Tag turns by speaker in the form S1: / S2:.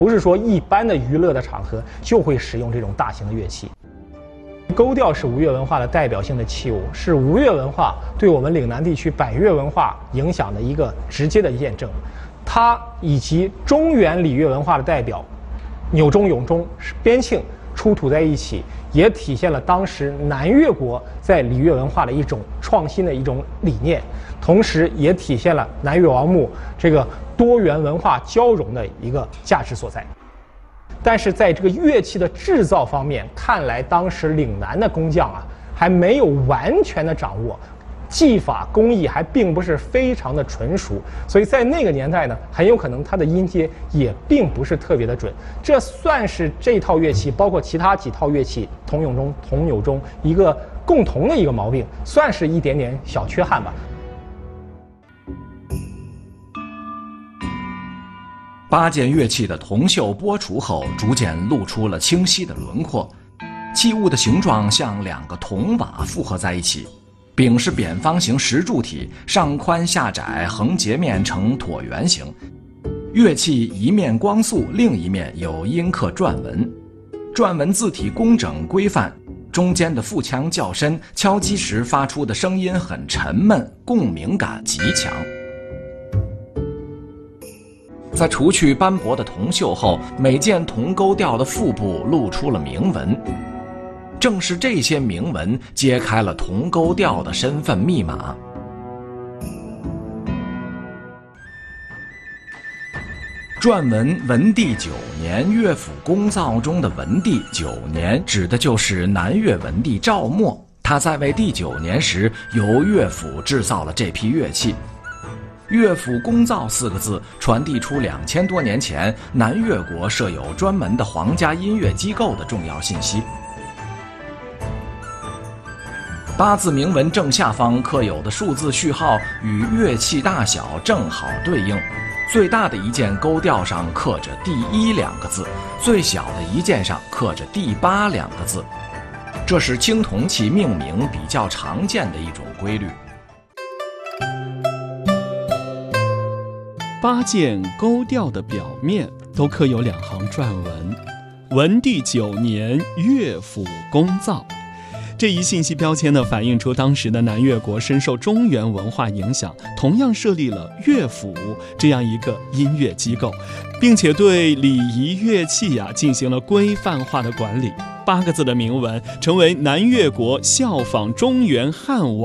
S1: 不是说一般的娱乐的场合就会使用这种大型的乐器。钩调是吴越文化的代表性的器物，是吴越文化对我们岭南地区百越文化影响的一个直接的验证。它以及中原礼乐文化的代表钮钟、永钟、边磬出土在一起，也体现了当时南越国在礼乐文化的一种创新的一种理念，同时也体现了南越王墓这个多元文化交融的一个价值所在。但是在这个乐器的制造方面，看来当时岭南的工匠还没有完全的掌握，技法工艺还并不是非常的纯熟，所以在那个年代呢，很有可能它的音阶也并不是特别的准。这算是这套乐器，包括其他几套乐器铜永钟、铜钮钟一个共同的一个毛病，算是一点点小缺憾吧。
S2: 8件乐器的铜锈剥除后，逐渐露出了清晰的轮廓。器物的形状像2个铜瓦复合在一起，柄是扁方形石柱体，上宽下窄，横截面呈椭圆形。乐器一面光素，另一面有阴刻篆文，篆文字体工整规范，中间的腹腔较深，敲击时发出的声音很沉闷，共鸣感极强。在除去斑驳的铜锈后，每件铜钩调的腹部露出了铭文，正是这些铭文揭开了铜钩调的身份密码。篆文文帝9年乐府公造中的文帝9年指的就是南越文帝赵默，他在位第9年时由乐府制造了这批乐器。乐府公造4个字传递出2000多年前南越国设有专门的皇家音乐机构的重要信息。8字铭文正下方刻有的数字序号与乐器大小正好对应，最大的一件钩调上刻着第12个字，最小的一件上刻着第82个字，这是青铜器命名比较常见的一种规律。
S3: 8件钩调的表面都刻有2行篆文：文帝9年乐府公造。这一信息标签呢，反映出当时的南越国深受中原文化影响，同样设立了乐府这样一个音乐机构，并且对礼仪乐器进行了规范化的管理。8个字的铭文成为南越国效仿中原汉王